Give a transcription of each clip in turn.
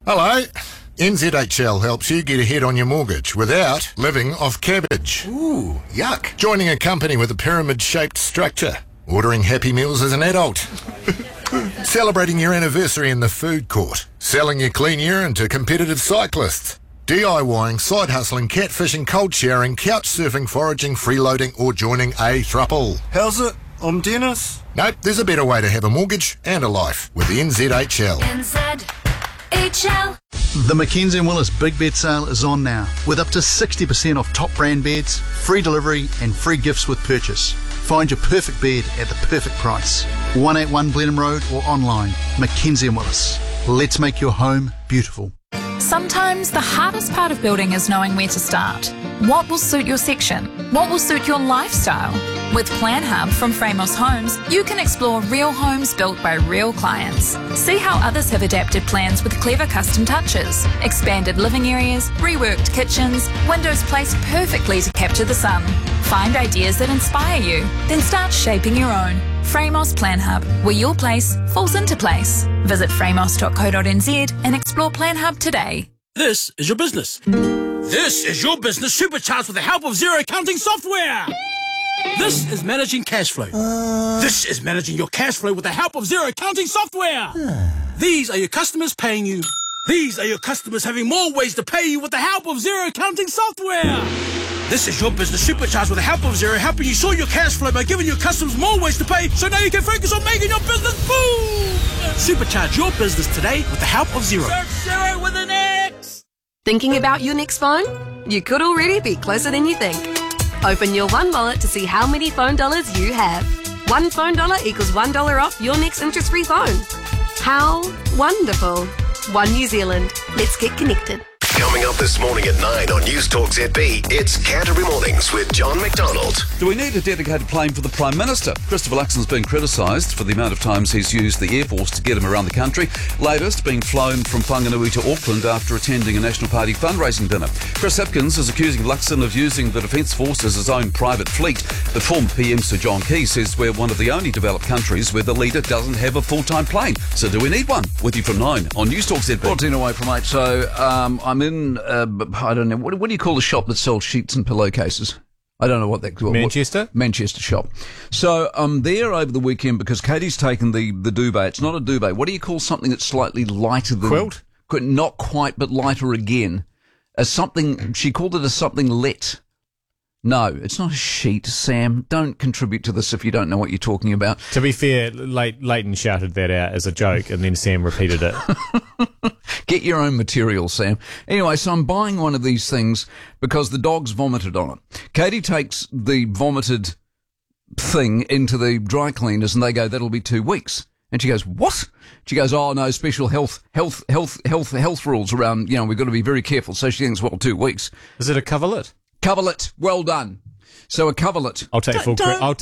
Hello. NZHL helps you get ahead on your mortgage without living off cabbage. Ooh, yuck. Joining a company with a pyramid-shaped structure. Ordering Happy Meals as an adult. Celebrating your anniversary in the food court. Selling your clean urine to competitive cyclists. DIYing, side hustling, catfishing, cold showering, couch surfing, foraging, freeloading, or joining a thruple. How's it? I'm Dennis. Nope, there's a better way to have a mortgage and a life with NZHL. NZHL. The Mackenzie & Willis Big Bed Sale is on now, with up to 60% off top brand beds, free delivery and free gifts with purchase. Find your perfect bed at the perfect price. 181 Blenheim Road or online. Mackenzie & Willis. Let's make your home beautiful. Sometimes the hardest part of building is knowing where to start. What will suit your section? What will suit your lifestyle? With Plan Hub from Framos Homes, you can explore real homes built by real clients. See how others have adapted plans with clever custom touches, expanded living areas, reworked kitchens, windows placed perfectly to capture the sun. Find ideas that inspire you, then start shaping your own. Framos Plan Hub, where your place falls into place. Visit framos.co.nz and explore Plan Hub today. This is your business. This is your business supercharged with the help of Xero accounting software. This is managing cash flow. This is managing your cash flow with the help of Xero accounting software. These are your customers paying you. These are your customers having more ways to pay you with the help of Xero accounting software. This is your business supercharged with the help of Xero, helping you sort your cash flow by giving your customers more ways to pay, so now you can focus on making your business boom. Supercharge your business today with the help of Xero. Search Xero with an X. Thinking about your next phone? You could already be closer than you think. Open your One Wallet to see how many phone dollars you have. One phone dollar equals $1 off your next interest-free phone. How wonderful. One New Zealand. Let's get connected. Coming up this morning at 9 on News Talk ZB, it's Canterbury Mornings with John McDonald. Do we need a dedicated plane for the Prime Minister? Christopher Luxon's been criticised for the amount of times he's used the Air Force to get him around the country. Latest, being flown from Whanganui to Auckland after attending a National Party fundraising dinner. Chris Hipkins is accusing Luxon of using the Defence Force as his own private fleet. The former PM Sir John Key says we're one of the only developed countries where the leader doesn't have a full-time plane. So do we need one? With you from 9 on News Talk ZB. 14 away from 8. So I'm in... I don't know. What do you call the shop that sells sheets and pillowcases? I don't know what that... Manchester? Manchester shop. So I'm there over the weekend because Katie's taken the duvet. It's not a duvet. What do you call something that's slightly lighter than... Quilt? Not quite, but lighter again. As something... She called it a something lit. No, it's not a sheet, Sam. Don't contribute to this if you don't know what you're talking about. To be fair, Leighton shouted that out as a joke, and then Sam repeated it. Get your own material, Sam. Anyway, so I'm buying one of these things because the dog's vomited on it. Katie takes the vomited thing into the dry cleaners, and they go, that'll be 2 weeks. And she goes, what? She goes, oh no, special health rules around, we've got to be very careful. So she thinks, well, 2 weeks. Is it a coverlet? Coverlet, well done. So a coverlet. I'll take full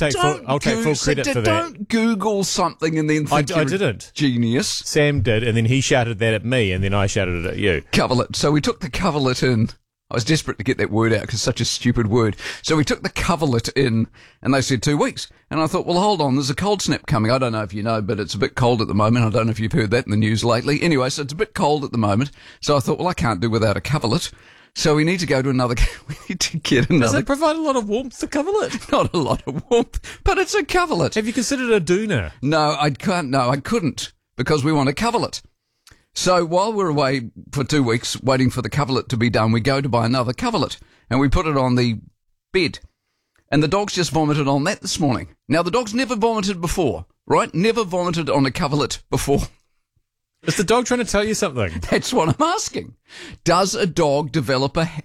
credit for that. Don't Google something and then think I didn't. Genius. Sam did, and then he shouted that at me, and then I shouted it at you. Coverlet. So we took the coverlet in. I was desperate to get that word out because it's such a stupid word. So we took the coverlet in, and they said 2 weeks. And I thought, well, hold on, there's a cold snap coming. I don't know if you know, but it's a bit cold at the moment. I don't know if you've heard that in the news lately. Anyway, so it's a bit cold at the moment. So I thought, well, I can't do without a coverlet. So we need to go to another... We need to get another... Does it provide a lot of warmth, the coverlet? Not a lot of warmth, but it's a coverlet. Have you considered a doona? No, I can't. No, I couldn't, because we want a coverlet. So while we're away for 2 weeks waiting for the coverlet to be done, we go to buy another coverlet, and we put it on the bed. And the dog's just vomited on that this morning. Now, the dog's never vomited before, right? Never vomited on a coverlet before. Is the dog trying to tell you something? That's what I'm asking. Does a dog develop a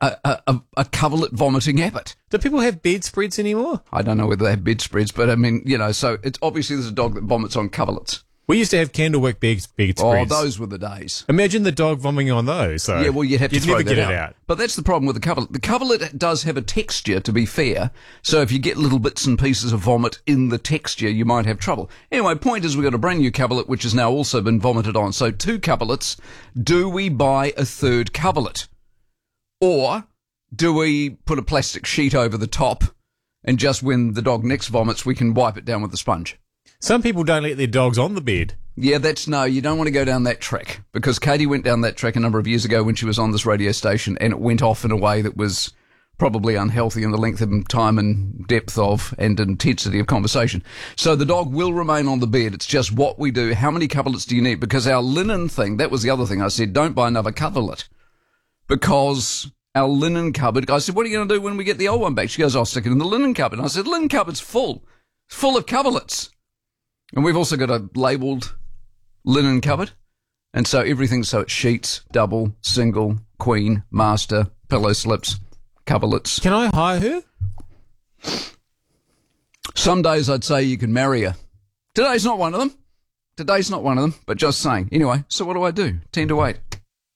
coverlet vomiting habit? Do people have bedspreads anymore? I don't know whether they have bedspreads, but I mean, so it's obviously there's a dog that vomits on coverlets. We used to have candlewick bedspreads. Oh, those were the days. Imagine the dog vomiting on those. So yeah, well, you'd have to throw never that get it out. But that's the problem with the coverlet. The coverlet does have a texture, to be fair. So if you get little bits and pieces of vomit in the texture, you might have trouble. Anyway, point is we've got a brand new coverlet, which has now also been vomited on. So 2 coverlets. Do we buy a third coverlet? Or do we put a plastic sheet over the top and just when the dog next vomits, we can wipe it down with a sponge? Some people don't let their dogs on the bed. Yeah, you don't want to go down that track, because Katie went down that track a number of years ago when she was on this radio station, and it went off in a way that was probably unhealthy in the length of time and depth of and intensity of conversation. So the dog will remain on the bed. It's just what we do. How many coverlets do you need? Because our linen thing, that was the other thing I said, don't buy another coverlet. Because our linen cupboard, I said, what are you going to do when we get the old one back? She goes, I'll stick it in the linen cupboard. And I said, linen cupboard's full of coverlets. And we've also got a labelled linen cupboard. And so everything, so it's sheets, double, single, queen, master, pillow slips, coverlets. Can I hire her? Some days I'd say you can marry her. Today's not one of them, but just saying. Anyway, so what do? 10 to 8.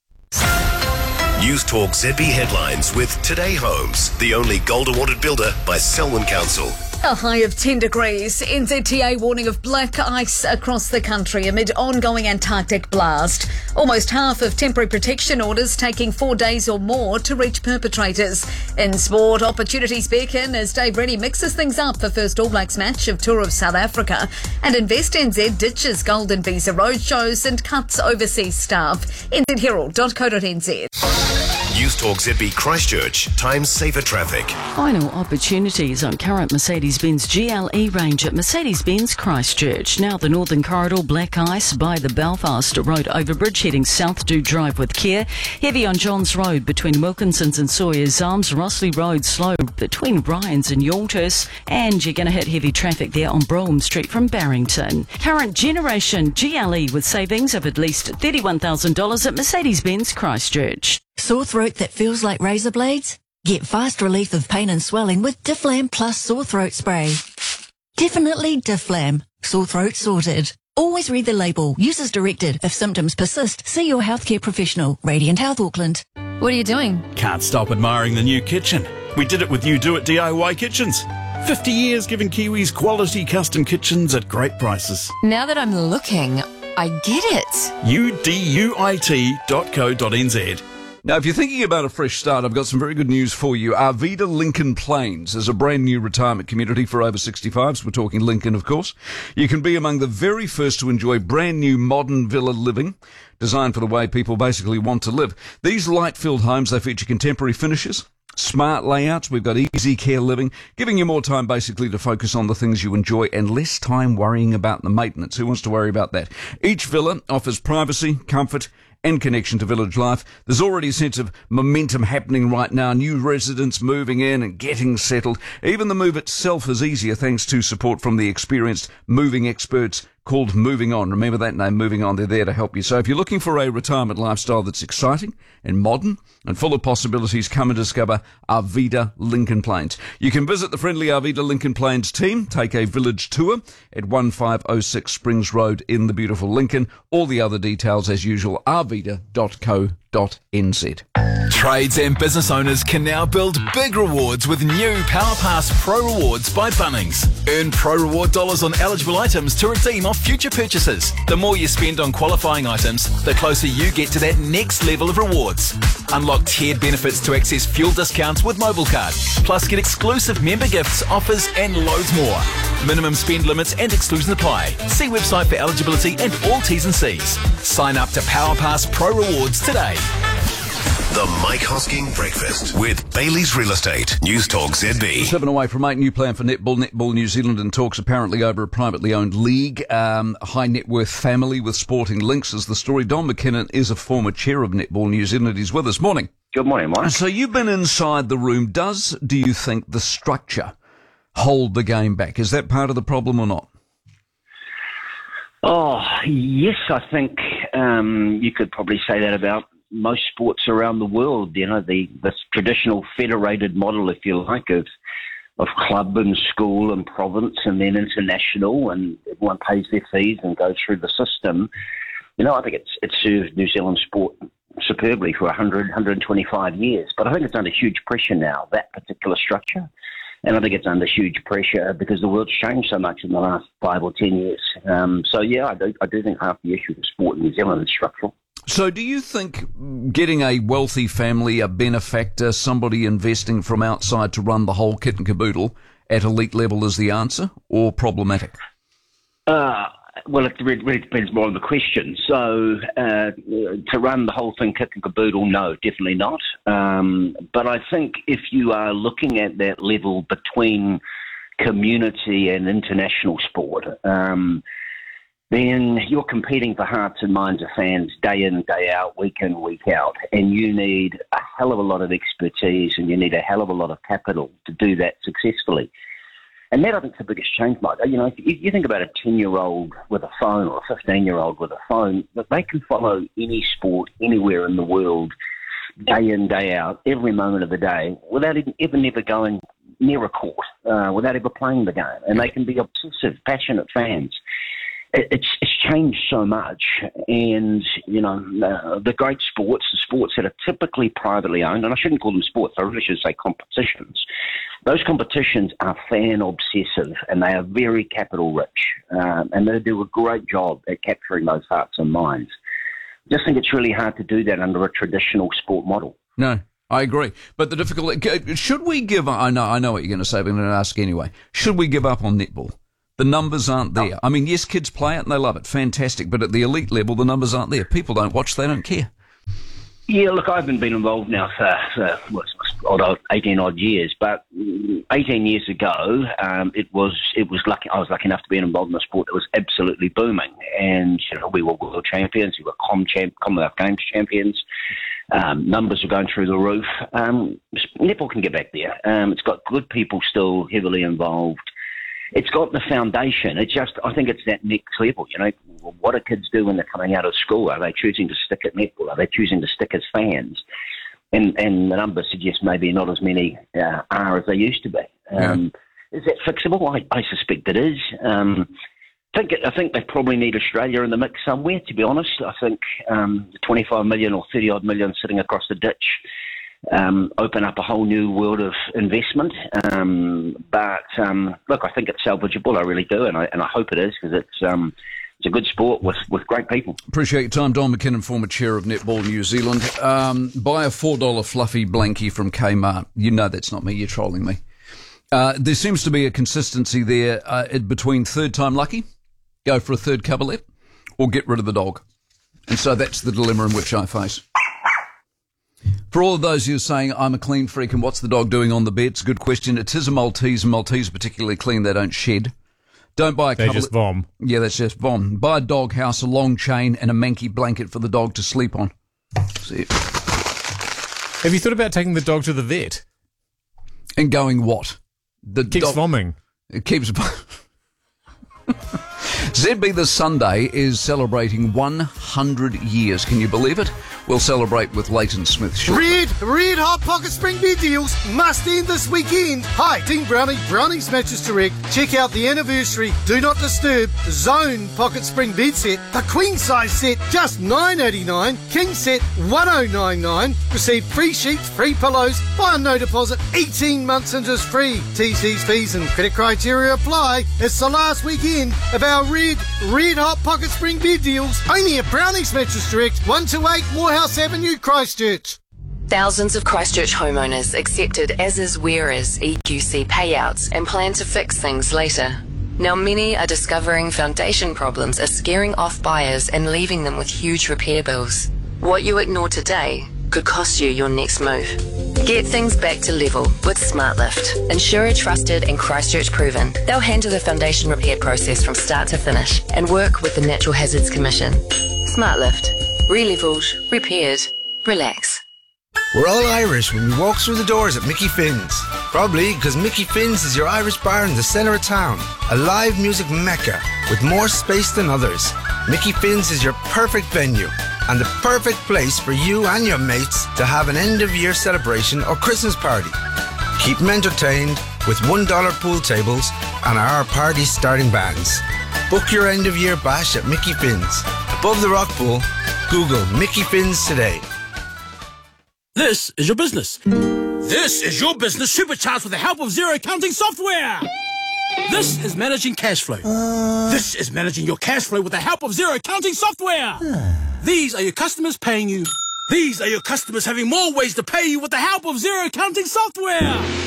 News Talk ZB headlines with Today Homes, the only gold awarded builder by Selwyn Council. A high of 10 degrees. NZTA warning of black ice across the country amid ongoing Antarctic blast. Almost half of temporary protection orders taking 4 days or more to reach perpetrators. In sport, opportunities beckon as Dave Rennie mixes things up for first All Blacks match of Tour of South Africa. And Invest NZ ditches golden visa roadshows and cuts overseas staff. nzherald.co.nz. News Talk ZB Christchurch, times safer traffic. Final opportunities on current Mercedes-Benz GLE range at Mercedes-Benz Christchurch. Now the Northern Corridor, black ice by the Belfast Road overbridge heading south. Do drive with care. Heavy on Johns Road between Wilkinson's and Sawyer's Arms. Rossley Road slow between Ryans and Yalters. And you're going to hit heavy traffic there on Brougham Street from Barrington. Current generation GLE with savings of at least $31,000 at Mercedes-Benz Christchurch. Sore throat that feels like razor blades? Get fast relief of pain and swelling with Difflam Plus Sore Throat Spray. Definitely Difflam. Sore throat sorted. Always read the label. Use as directed. If symptoms persist, see your healthcare professional. Radiant Health Auckland. What are you doing? Can't stop admiring the new kitchen. We did it with You Do It DIY Kitchens. 50 years giving Kiwis quality custom kitchens at great prices. Now that I'm looking, I get it. uduit.co.nz. Now, if you're thinking about a fresh start, I've got some very good news for you. Arvida Lincoln Plains is a brand new retirement community for over 65s. We're talking Lincoln, of course. You can be among the very first to enjoy brand new modern villa living, designed for the way people basically want to live. These light-filled homes, they feature contemporary finishes, smart layouts. We've got easy care living, giving you more time basically to focus on the things you enjoy and less time worrying about the maintenance. Who wants to worry about that? Each villa offers privacy, comfort, and connection to village life. There's already a sense of momentum happening right now. New residents moving in and getting settled. Even the move itself is easier thanks to support from the experienced moving experts called Moving On. Remember that name, Moving On. They're there to help you. So if you're looking for a retirement lifestyle that's exciting and modern and full of possibilities, come and discover Arvida Lincoln Plains. You can visit the friendly Arvida Lincoln Plains team, take a village tour at 1506 Springs Road in the beautiful Lincoln. All the other details, as usual, arvida.co.nz. Trades and business owners can now build big rewards with new PowerPass Pro Rewards by Bunnings. Earn Pro Reward dollars on eligible items to redeem off future purchases. The more you spend on qualifying items, the closer you get to that next level of rewards. Unlock tiered benefits to access fuel discounts with MobileCard. Plus get exclusive member gifts, offers and loads more. Minimum spend limits and exclusions apply. See website for eligibility and all T's and C's. Sign up to PowerPass Pro Rewards today. The Mike Hosking Breakfast with Bailey's Real Estate. News Talk ZB. 7 away from 8. New plan for netball. Netball New Zealand in talks apparently over a privately owned league. High net worth family with sporting links is the story. Don McKinnon is a former chair of Netball New Zealand. He's with us. Morning. Good morning, Mike. So you've been inside the room. Do you think the structure hold the game back? Is that part of the problem or not? Oh, yes, I think you could probably say that about most sports around the world. You know, this traditional federated model, if you like, of club and school and province and then international, and everyone pays their fees and goes through the system. You know, I think it's served New Zealand sport superbly for 125 years. But I think it's under huge pressure now, that particular structure. And I think it's under huge pressure because the world's changed so much in the last 5 or 10 years. So, yeah, I do think half the issue of sport in New Zealand is structural. So do you think getting a wealthy family, a benefactor, somebody investing from outside to run the whole kit and caboodle at elite level is the answer, or problematic? Well, it really depends more on the question. So, to run the whole thing kick and caboodle, no, definitely not. But I think if you are looking at that level between community and international sport, then you're competing for hearts and minds of fans day in, day out, week in, week out. And you need a hell of a lot of expertise and you need a hell of a lot of capital to do that successfully. And that, I think, is the biggest change, Mike. You know, if you think about a 10-year-old with a phone or a 15-year-old with a phone, that they can follow any sport anywhere in the world, day in, day out, every moment of the day, without even never going near a court, without ever playing the game. And they can be obsessive, passionate fans. It's changed so much, and you know the great sports, the sports that are typically privately owned, and I shouldn't call them sports, I really should say competitions. Those competitions are fan obsessive, and they are very capital rich, and they do a great job at capturing those hearts and minds. I just think it's really hard to do that under a traditional sport model. No, I agree. But the difficulty, should we give up? I know what you're going to say, but I'm going to ask anyway. Should we give up on netball? The numbers aren't there. I mean, yes, kids play it and they love it. Fantastic. But at the elite level, the numbers aren't there. People don't watch. They don't care. Yeah, look, I haven't been involved now for 18 odd years, but 18 years ago, it was lucky. I was lucky enough to be involved in a sport that was absolutely booming, and you know, we were world champions, we were Commonwealth Games champions. Numbers are going through the roof. Netball can get back there. It's got good people still heavily involved. It's got the foundation. I think it's that next level. You know, what do kids do when they're coming out of school? Are they choosing to stick at netball? Are they choosing to stick as fans? And the numbers suggest maybe not as many are as they used to be. Is that fixable? I suspect it is. I think they probably need Australia in the mix somewhere, to be honest. I think the 25 million or 30 odd million sitting across the ditch open up a whole new world of investment. But look, I think it's salvageable. I really do, and I hope it is, because it's a good sport with great people. Appreciate your time, Don McKinnon, former chair of Netball New Zealand. Buy a $4 fluffy blankie from Kmart. You know that's not me. You're trolling me. There seems to be a consistency there between third time lucky, go for a third coverlet, or get rid of the dog. And so that's the dilemma in which I face. For all of those who are saying, I'm a clean freak and what's the dog doing on the bed? It's a good question. It is a Maltese, and Maltese are particularly clean. They don't shed. Don't buy a They just vom. Yeah, that's just vom. Buy a dog house, a long chain, and a manky blanket for the dog to sleep on. See it. Have you thought about taking the dog to the vet? And going what? The keeps vomiting. It keeps... ZB this Sunday is celebrating 100 years. Can you believe it? We'll celebrate with Leighton Smith shortly. Red Hot Pocket Spring bed deals must end this weekend. Hi, Dean Brownie, Brownie's Mattress Direct. Check out the anniversary Do Not Disturb Zone Pocket Spring bed set. The queen size set, just $9.89. King set, $1,099. Receive free sheets, free pillows, buy on no deposit, 18 months interest free. TC's fees and credit criteria apply. It's the last weekend of our Red Hot Pocket Spring bed deals. Only at Brownie's Mattress Direct, 128 Morehouse Avenue, Christchurch. Thousands of Christchurch homeowners accepted as-is where-is EQC payouts and plan to fix things later. Now many are discovering foundation problems are scaring off buyers and leaving them with huge repair bills. What you ignore today could cost you your next move. Get things back to level with SmartLift. Insurer trusted and Christchurch proven. They'll handle the foundation repair process from start to finish and work with the Natural Hazards Commission. SmartLift. Relevelled, repaired, relax. We're all Irish when we walk through the doors at Mickey Finn's. Probably because Mickey Finn's is your Irish bar in the centre of town. A live music mecca with more space than others. Mickey Finn's is your perfect venue and the perfect place for you and your mates to have an end-of-year celebration or Christmas party. Keep them entertained with $1 pool tables and our party starting bands. Book your end-of-year bash at Mickey Finn's. Above the rock pool, Google Mickey Finn's today. This is your business. This is your business supercharged with the help of Xero accounting software. This is managing cash flow. This is managing your cash flow with the help of Xero accounting software. These are your customers paying you. These are your customers having more ways to pay you with the help of Xero accounting software.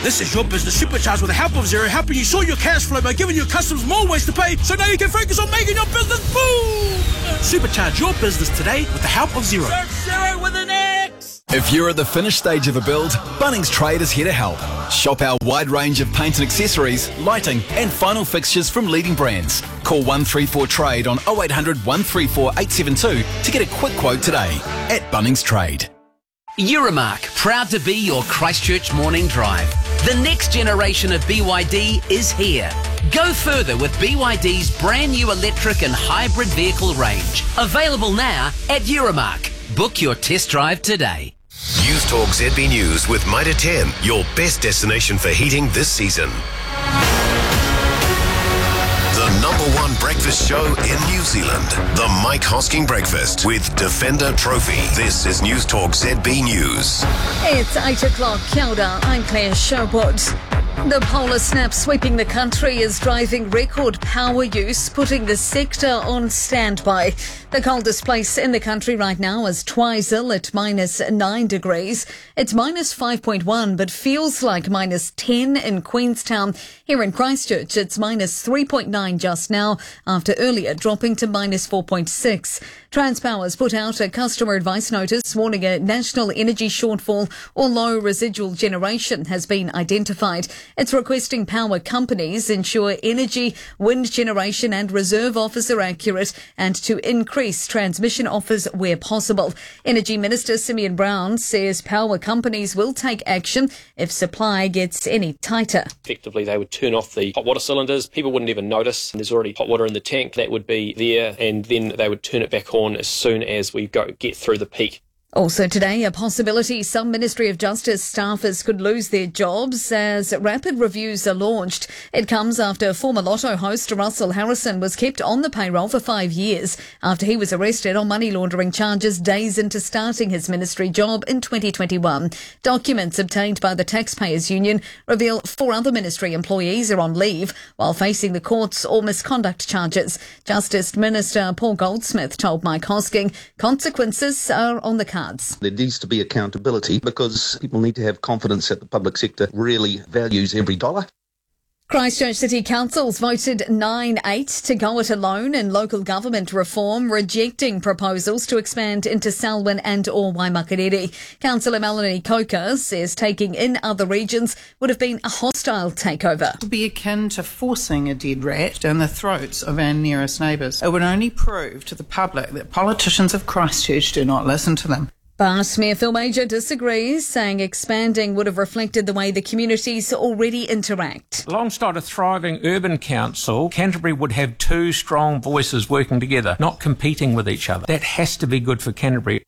This is your business supercharged with the help of Xero, helping you sort your cash flow by giving your customers more ways to pay, so now you can focus on making your business boom! Supercharge your business today with the help of Xero. Xero with an X! If you're at the finished stage of a build, Bunnings Trade is here to help. Shop our wide range of paint and accessories, lighting and final fixtures from leading brands. Call 134 Trade on 0800 134 872 to get a quick quote today at Bunnings Trade. Euromark, proud to be your Christchurch morning drive. The next generation of BYD is here. Go further with BYD's brand new electric and hybrid vehicle range. Available now at Euromark. Book your test drive today. News Talk ZB News with Mitre 10, your best destination for heating this season. The #1 breakfast show in New Zealand. The Mike Hosking Breakfast with Defender Trophy. This is News Talk ZB News. It's 8 o'clock. Kia ora, I'm Claire Sherwood. The polar snap sweeping the country is driving record power use, putting the sector on standby. The coldest place in the country right now is Twizel at -9 degrees. It's -5.1, but feels like -10 in Queenstown. Here in Christchurch, it's -3.9 just now, after earlier dropping to -4.6. Transpower's put out a customer advice notice warning a national energy shortfall or low residual generation has been identified. It's requesting power companies ensure energy, wind generation and reserve offers are accurate and to increase transmission offers where possible. Energy Minister Simeon Brown says power companies will take action if supply gets any tighter. Effectively, they would turn off the hot water cylinders. People wouldn't even notice there's already hot water in the tank. That would be there, and then they would turn it back on as soon as we get through the peak. Also today, a possibility some Ministry of Justice staffers could lose their jobs as rapid reviews are launched. It comes after former Lotto host Russell Harrison was kept on the payroll for 5 years after he was arrested on money laundering charges days into starting his ministry job in 2021. Documents obtained by the Taxpayers Union reveal 4 other ministry employees are on leave while facing the courts or misconduct charges. Justice Minister Paul Goldsmith told Mike Hosking consequences are on the cards. There needs to be accountability because people need to have confidence that the public sector really values every dollar. Christchurch City Council's voted 9-8 to go it alone in local government reform, rejecting proposals to expand into Selwyn and or Waimakariri. Councillor Melanie Coker says taking in other regions would have been a hostile takeover. It would be akin to forcing a dead rat down the throats of our nearest neighbours. It would only prove to the public that politicians of Christchurch do not listen to them. But Mayor Phil Major disagrees, saying expanding would have reflected the way the communities already interact. Alongside a thriving urban council, Canterbury would have 2 strong voices working together, not competing with each other. That has to be good for Canterbury.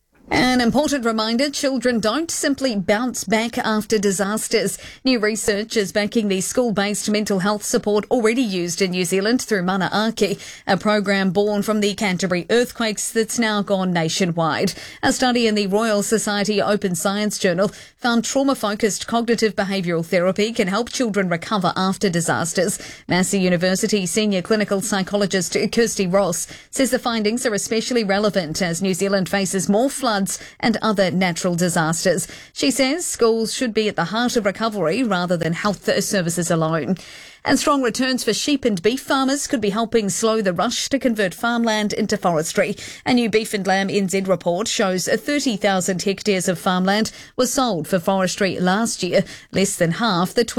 An important reminder, children don't simply bounce back after disasters. New research is backing the school-based mental health support already used in New Zealand through Mana Aki, a program born from the Canterbury earthquakes that's now gone nationwide. A study in the Royal Society Open Science Journal found trauma-focused cognitive behavioural therapy can help children recover after disasters. Massey University senior clinical psychologist Kirsty Ross says the findings are especially relevant as New Zealand faces more floods and other natural disasters. She says schools should be at the heart of recovery rather than health services alone. And strong returns for sheep and beef farmers could be helping slow the rush to convert farmland into forestry. A new Beef and Lamb NZ report shows 30,000 hectares of farmland was sold for forestry last year, less than half the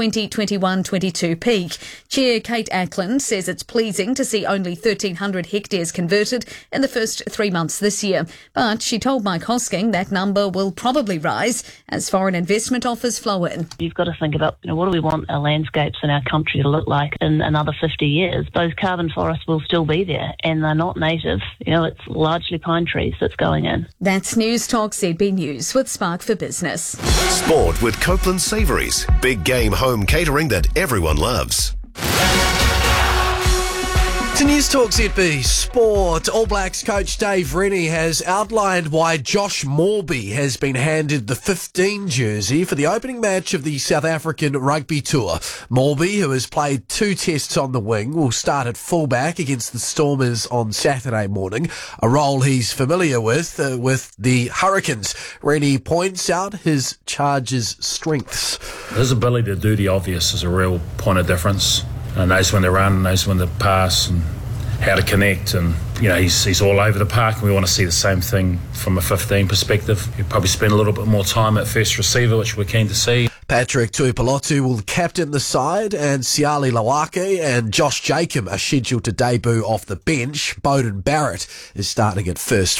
2021-22 peak. Chair Kate Ackland says it's pleasing to see only 1,300 hectares converted in the first 3 months this year. But she told Mike Hosking that number will probably rise as foreign investment offers flow in. You've got to think about, what do we want our landscapes in our country to look like in another 50 years? Those carbon forests will still be there and they're not native. It's largely pine trees that's going in. That's News Talk ZB News with Spark for Business. Sport with Copeland Savouries. Big game home catering that everyone loves. To News Talk ZB Sport, All Blacks coach Dave Rennie has outlined why Josh Moorby has been handed the 15 jersey for the opening match of the South African Rugby Tour. Moorby, who has played 2 tests on the wing, will start at fullback against the Stormers on Saturday morning, a role he's familiar with the Hurricanes. Rennie points out his charge's strengths. His ability to do the obvious is a real point of difference. Knows when to run, knows when to pass, and how to connect, and he's all over the park, and we want to see the same thing from a 15 perspective. He'll probably spend a little bit more time at first receiver, which we're keen to see. Patrick Tuipulotu will captain the side, and Siali Lawake and Josh Jacob are scheduled to debut off the bench. Bowden Barrett is starting at first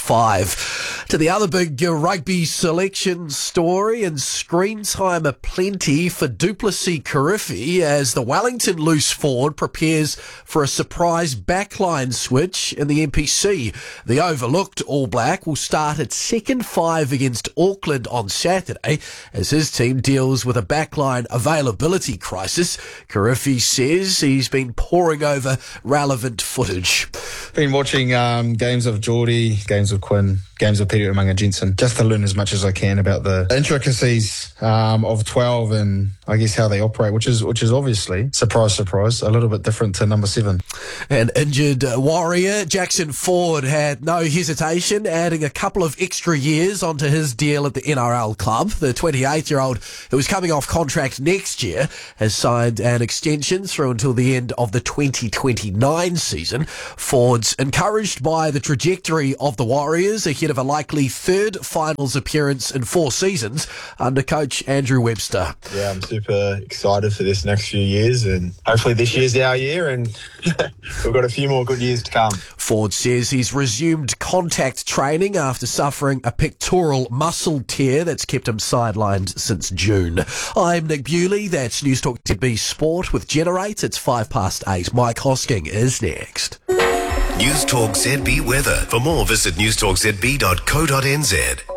5. To the other big rugby selection story, and screen time aplenty for Duplessis Kirifi as the Wellington loose forward prepares for a surprise backline switch in the NPC. The overlooked All Black will start at second 5 against Auckland on Saturday as his team deals with a backline availability crisis. Kirifi says he's been poring over relevant footage. Been watching games of Geordie, games of Quinn, games of Peter Umaga Jensen, just to learn as much as I can about the intricacies of 12 and I guess how they operate, which is obviously, surprise, a little bit different to number 7. An injured Warrior, Jackson Ford, had no hesitation, adding a couple of extra years onto his deal at the NRL club. The 28-year-old, who is coming off contract next year, has signed an extension through until the end of the 2029 season. Ford's encouraged by the trajectory of the Warriors ahead of a likely third finals appearance in 4 seasons under coach Andrew Webster. Yeah, I'm super excited for this next few years, and hopefully this year's our year, and we've got a few more good years to come. Ford says he's resumed contact training after suffering a pectoral muscle tear that's kept him sidelined since June. I'm Nick Bewley. That's News Talk ZB Sport with Generate. It's 8:05. Mike Hosking is next. News Talk ZB weather. For more, visit newstalkzb.co.nz.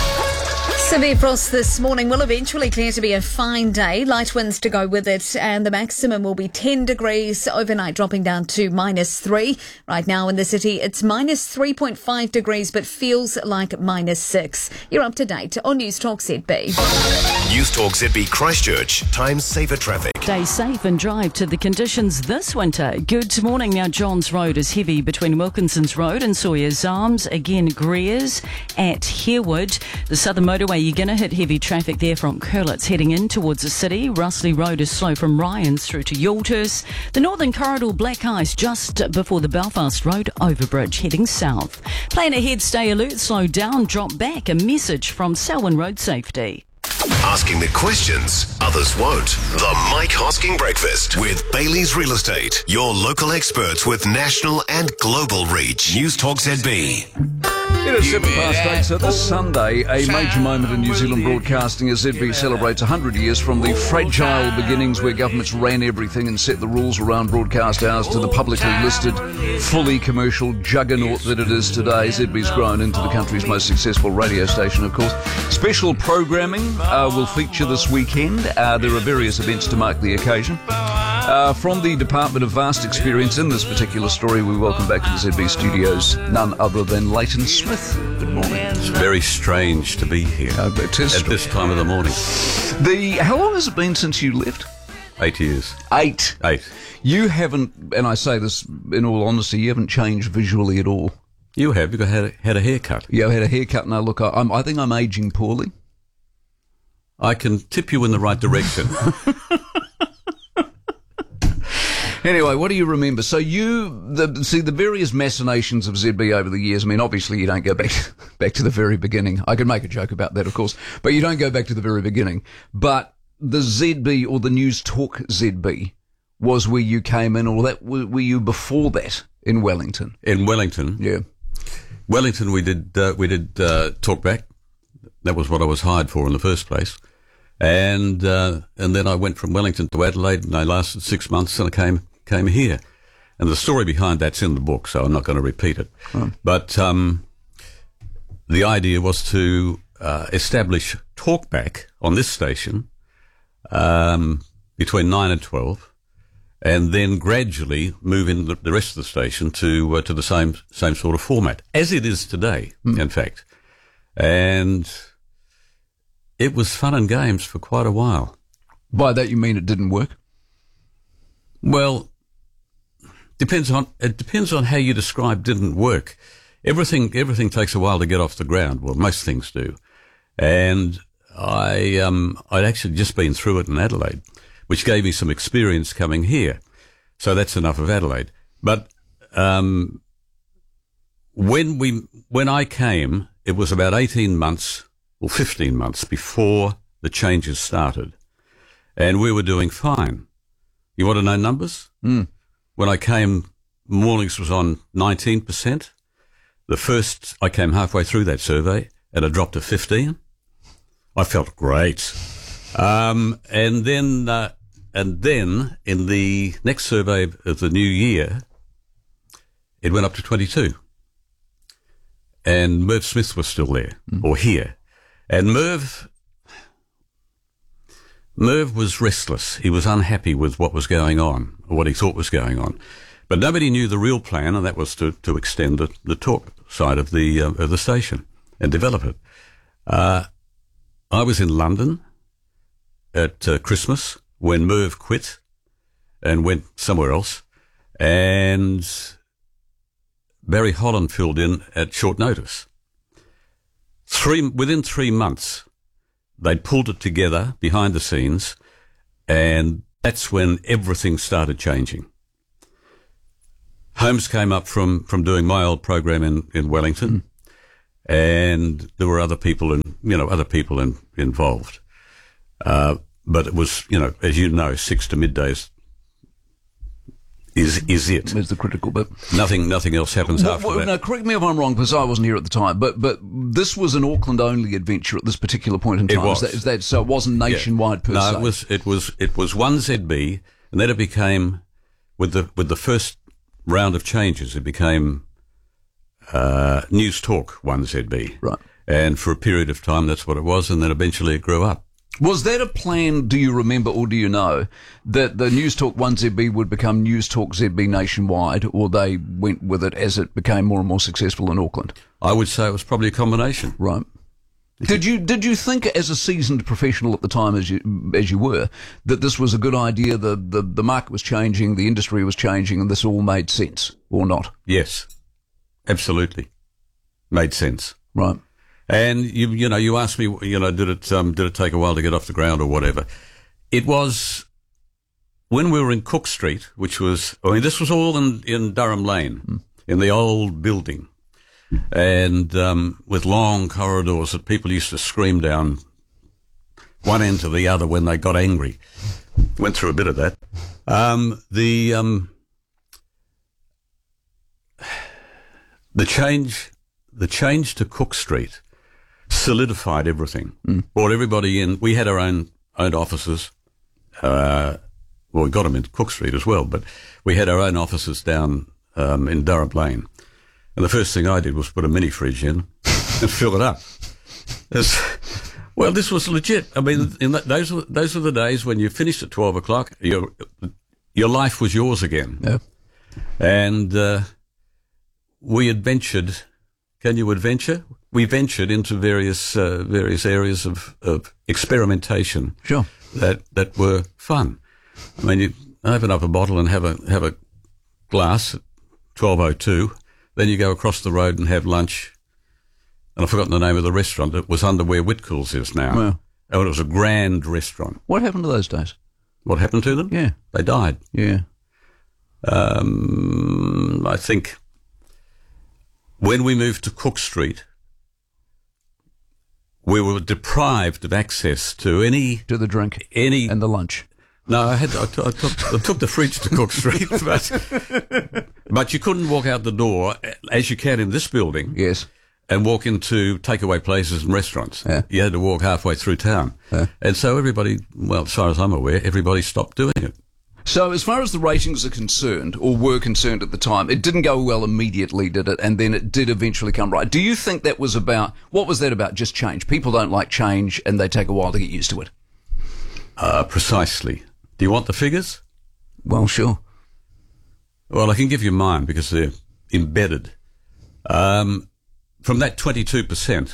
Severe frost this morning will eventually clear to be a fine day. Light winds to go with it, and the maximum will be 10 degrees overnight, dropping down to -3. Right now in the city, it's -3.5 degrees, but feels like -6. You're up to date on News Talk ZB. News Talk ZB Christchurch. Time saver traffic. Stay safe and drive to the conditions this winter. Good morning. Now, Johns Road is heavy between Wilkinson's Road and Sawyer's Arms. Again, Greers at Harewood. The Southern Motorway, you're going to hit heavy traffic there from Curlitz heading in towards the city. Russley Road is slow from Ryans through to Yalters. The Northern Corridor, black ice just before the Belfast Road overbridge heading south. Plan ahead, stay alert, slow down, drop back. A message from Selwyn Road Safety. Asking the questions others won't. The Mike Hosking Breakfast with Bailey's Real Estate. Your local experts with national and global reach. News Talk ZB. It is 8:07, so this Sunday, a major moment in New Zealand broadcasting as ZB celebrates 100 years from the fragile beginnings where governments ran everything and set the rules around broadcast hours to the publicly listed, fully commercial juggernaut that it is today. ZB's grown into the country's most successful radio station, of course. Special programming will feature this weekend. There are various events to mark the occasion. From the Department of Vast Experience in this particular story, we welcome back to the ZB studios none other than Leighton Smith. Good morning. It's very strange to be here it is at this time of the morning. How long has it been since you left? 8 years. 8? 8. You haven't, and I say this in all honesty, you haven't changed visually at all. You have. You had a haircut. Yeah, I had a haircut. Now look, I think I'm aging poorly. I can tip you in the right direction. Anyway, what do you remember? So the various machinations of ZB over the years. I mean, obviously you don't go back to the very beginning. I could make a joke about that, of course, but you don't go back to the very beginning. But the ZB or the News Talk ZB was where you came in, or that were you before that in Wellington? In Wellington, yeah. Wellington, we did Talkback. That was what I was hired for in the first place. And then I went from Wellington to Adelaide, and I lasted 6 months, and I came here. And the story behind that's in the book, so I'm not going to repeat it. Oh. But the idea was to establish Talkback on this station between 9 and 12, and then gradually move in the rest of the station to the same sort of format, as it is today, in fact. And it was fun and games for quite a while. By that you mean it didn't work? Well, it depends on how you describe didn't work. Everything takes a while to get off the ground. Well, most things do. And I'd actually just been through it in Adelaide, which gave me some experience coming here. So that's enough of Adelaide. But when I came, it was about 18 months or 15 months before the changes started. And we were doing fine. You want to know numbers? Mm. When I came, mornings was on 19%. I came halfway through that survey and it dropped to 15. I felt great. And then in the next survey of the new year, it went up to 22. And Merv Smith was still there, or here. And Merv was restless. He was unhappy with what was going on, or what he thought was going on. But nobody knew the real plan, and that was to extend the talk side of the station and develop it. I was in London at Christmas when Merv quit and went somewhere else, and Barry Holland filled in at short notice. Within 3 months, they'd pulled it together behind the scenes, and that's when everything started changing. Holmes came up from doing my old program in Wellington, and there were other people involved. But it was, as you know, 6 to middays is it. Is the critical bit. Nothing else happens after that. Now, correct me if I'm wrong, because I wasn't here at the time, but this was an Auckland-only adventure at this particular point in time. It was. Is that so? It wasn't nationwide per se. No, it was 1ZB, and then it became, with the first round of changes, it became News Talk 1ZB. Right. And for a period of time, that's what it was, and then eventually it grew up. Was that a plan, do you remember or do you know, that the News Talk 1ZB would become News Talk ZB nationwide, or they went with it as it became more and more successful in Auckland? I would say it was probably a combination. Right. Did you think, as a seasoned professional at the time, as you were, that this was a good idea? The market was changing, the industry was changing, and this all made sense, or not? Yes, absolutely, made sense. Right. And you asked me, did it take a while to get off the ground or whatever? It was when we were in Cook Street, which was, this was all in Durham Lane, in the old building, and with long corridors that people used to scream down one end to the other when they got angry. Went through a bit of that. The change to Cook Street solidified everything. Brought everybody in. We had our own offices. We got them in Cook Street as well, but we had our own offices down in Durham Lane. And the first thing I did was put a mini fridge in and fill it up. Well, this was legit. I mean, those were the days when you finished at 12 o'clock. Your life was yours again. Yeah. And we adventured. Can you adventure? We ventured into various areas of experimentation. Sure. That were fun. I mean, you open up a bottle and have a glass at 12:02. Then you go across the road and have lunch. And I've forgotten the name of the restaurant. It was under where Whitcoulls is now. Wow. And it was a grand restaurant. What happened to those days? What happened to them? Yeah. They died. Yeah. I think when we moved to Cook Street, we were deprived of access to the drink, and the lunch. No, I took the fridge to Cook Street, but you couldn't walk out the door as you can in this building. Yes. And walk into takeaway places and restaurants. Yeah. You had to walk halfway through town. Yeah. And so everybody, well, as far as I'm aware, everybody stopped doing it. So as far as the ratings are concerned, or were concerned at the time, it didn't go well immediately, did it? And then it did eventually come right. Do you think that was about, what was that about? Just change. People don't like change and they take a while to get used to it. Precisely. Do you want the figures? Well, sure. Well, I can give you mine because they're embedded. From that 22%,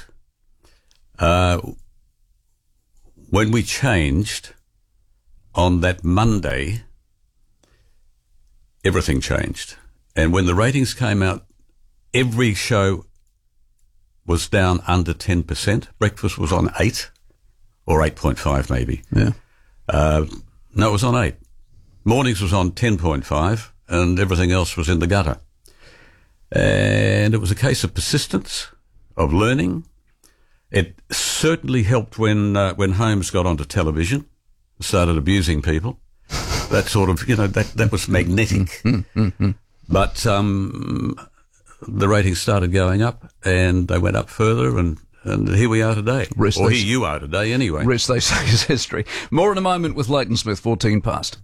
when we changed on that Monday, everything changed. And when the ratings came out, every show was down under 10%. Breakfast was on 8 or 8.5 maybe. Yeah. No, it was on 8. Mornings was on 10.5 and everything else was in the gutter. And it was a case of persistence, of learning. It certainly helped when Holmes got onto television, started abusing people. That sort of, that was magnetic. But the ratings started going up, and they went up further, and here we are today. Here you are today, anyway. Rest, they say, is history. More in a moment with Leighton Smith, 14 past.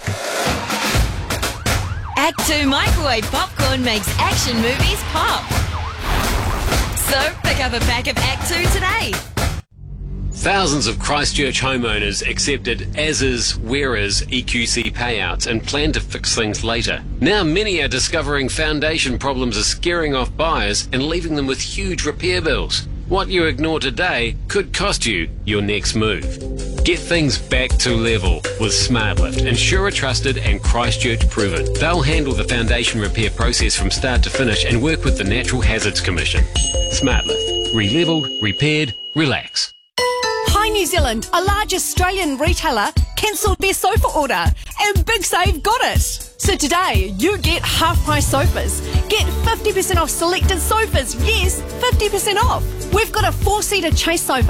Act 2 microwave popcorn makes action movies pop. So pick up a pack of Act 2 today. Thousands of Christchurch homeowners accepted as-is, where-is EQC payouts and plan to fix things later. Now many are discovering foundation problems are scaring off buyers and leaving them with huge repair bills. What you ignore today could cost you your next move. Get things back to level with SmartLift, insurer trusted and Christchurch proven. They'll handle the foundation repair process from start to finish and work with the Natural Hazards Commission. SmartLift. Relevelled, repaired, relax. Hi New Zealand, a large Australian retailer cancelled their sofa order and Big Save got it. So today you get half price sofas. Get 50% off selected sofas. Yes, 50% off. We've got a 4-seater chase sofa